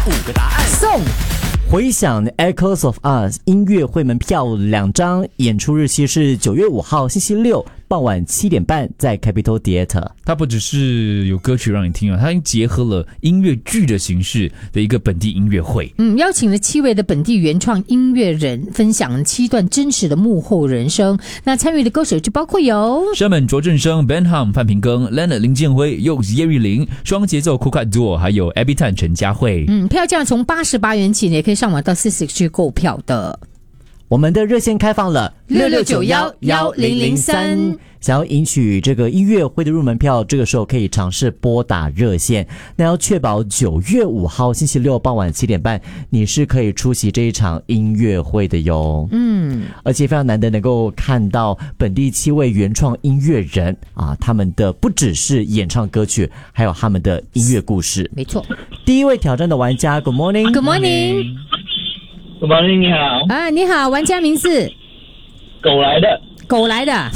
5个答案送。 回响 Echoes of Us 音乐会门票2张，演出日期是9月5号星期六傍晚7点半，在 Capitol Theatre。 它不只是有歌曲让你听啊，它已经结合了音乐剧的形式的一个本地音乐会。 邀请了7位的本地原创音乐人，分享7段真实的幕后人生。那参与的歌手就包括有山本卓振生、Ben Ham、范平庚、Leonard 林建辉、Yogs 叶玉玲、双节奏 Kukat Duo， 还有 Abby Tan 陈佳慧。 票价从88元起，也可以上网到 Sisix 去购票的。 我们的热线开放了 66911003， 想要赢取这个音乐会的入门票，这个时候可以尝试拨打热线。那要确保9月5号星期六傍晚7点半，你是可以出席这一场音乐会的哟。而且非常难得能够看到本地7位原创音乐人啊，他们的不只是演唱歌曲，还有他们的音乐故事。 没错。 第一位挑战的玩家 ，Good morning。Good morning。Good morning， 你好。 你好，玩家名字？ 狗来的。 狗来的。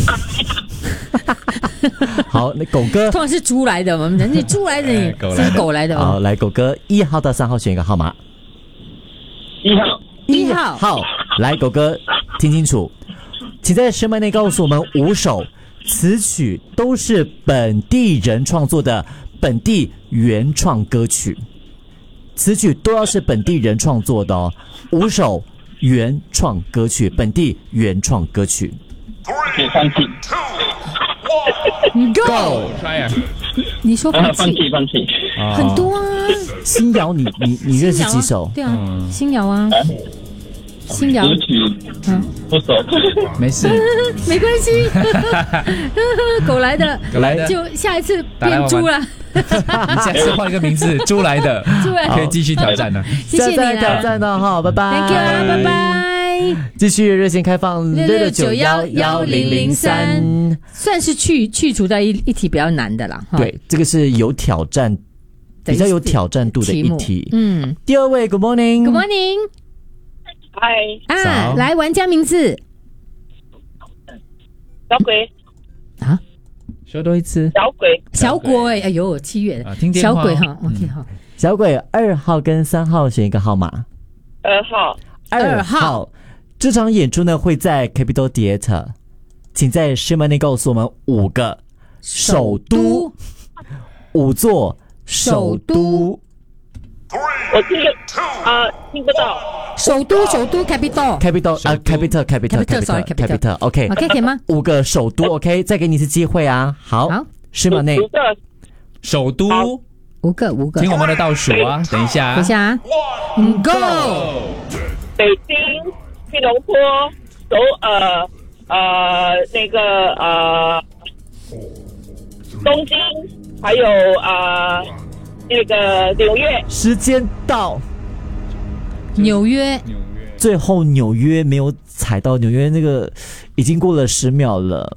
好，那狗哥通常是猪来的，我们人家猪来的，你是狗来的。 好，来狗哥1号到3号选一个号码。 1 号。 好，来狗哥听清楚，请在声麦内告诉我们5首词曲都是本地人创作的本地原创歌曲，词曲都要是本地人创作的哦。5首原创歌曲，本地原创歌曲。 放弃。 Go！ 你说放弃？ 放弃。 很多啊。 新谣，你认识几首？ 对啊，新谣啊。新谣。 不熟。 没事， 没关系。狗来的，就下一次变猪了。 你下次换一个名字，猪来的，可以继续挑战了。 谢谢你了，挑战的哈，拜拜。 Thank you 啊，拜拜。 继续热线开放 66911003，算是去除掉一题比较难的啦。 对，这个是有挑战，比较有挑战度的一题。第二位 ，Good morning。Good morning。 嗨。 来，玩家名字。 小鬼。 啊？说多一次。 小鬼，哎呦，7月听电话。 小鬼哈 ，OK 好。 小鬼2号跟3号选一个号码。 2 号。这场演出呢会在 Capitol Theatre， 请在声麦内告诉我们5个首都，5座首都。 我听不到。 首都 Capital，OK， 可以吗 ？5个首都 ，OK， 再给你一次机会啊。好，声麦内。 首都 5个， 听我们的倒数啊！等一下啊 ，Go！ 北京、吉隆坡、首尔，东京，还有纽约。 时间到。 纽约。 最后纽约没有踩到，纽约那个已经过了10秒了。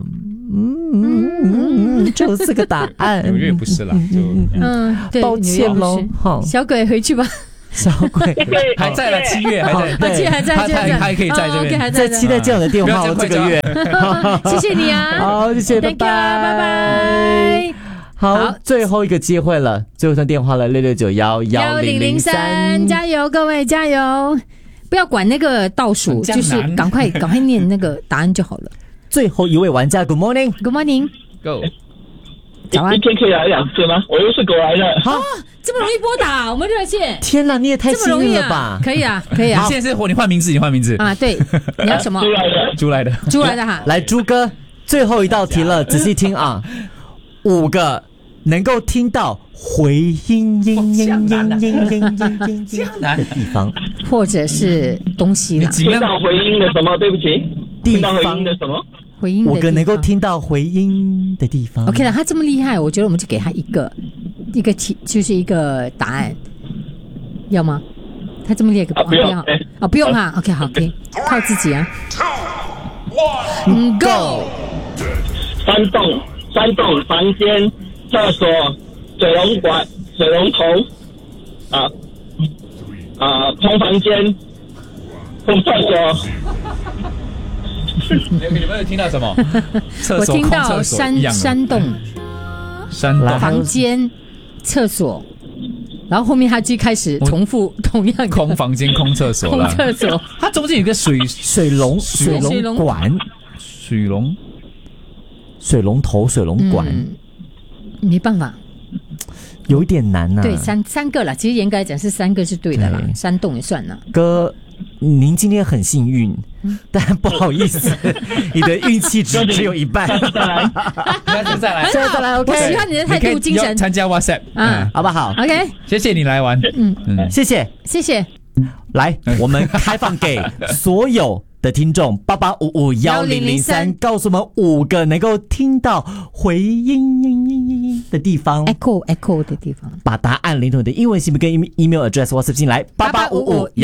就4个答案。 纽约不是啦， 对， 抱歉咯。 小鬼回去吧。 小鬼还在了，7月还在， 还在， 他还可以在这边， 在期待这样的电话这个月。 谢谢你啊， 好，谢谢，拜拜， 拜拜。 好，最后一个机会了，最后一通电话了，66911003， 加油，各位加油！不要管那个倒数，就是赶快念那个答案就好了。 最后一位玩家 ，Good morning，Good morning，Go。 早安，一天可以来2次吗？我又是狗来的。 这么容易拨打我们热线？ 天哪，你也太幸运了吧！ 可以啊。 现在是你换名字啊？对，你要什么？ 猪来的哈。 来，猪哥，最后一道题了，仔细听啊，5个能够听到回音的地方， 或者是东西啦。 听到回音的什么？对不起， 地方回音的什么 ？5个能够听到回音的地方。 OK 了，他这么厉害，我觉得我们就给他一个题，就是一个答案，要吗？他这么厉害，不要不用哈。OK， 好，可以靠自己啊。Go！ 山洞、房间、厕所、水龙头，空房间、空厕所。 你们有听到什么？ 我听到山洞、 房间、厕所、 然后后面他就开始重复同样的空房间、空厕所空啦。 厕所， 它中间有个水水龙管、水龙头、水龙管， 没办法， 有一点难呐。 对，三个啦，其实严格来讲是3个是对的啦，山洞也算了。 哥，您今天很幸运，但不好意思，你的运气只有一半。 再来， 现在再来 ，OK， 我喜欢你的态度精神参加 WhatsApp 啊， 好不好 ？OK， 谢谢你来玩， 谢谢。 谢谢。 来，我们开放给所有的听众88551003，告诉我们5个能够听到回音的地方 ，echo 的地方， 把答案连同你的英文姓名跟 email address WhatsApp 进来，88551003。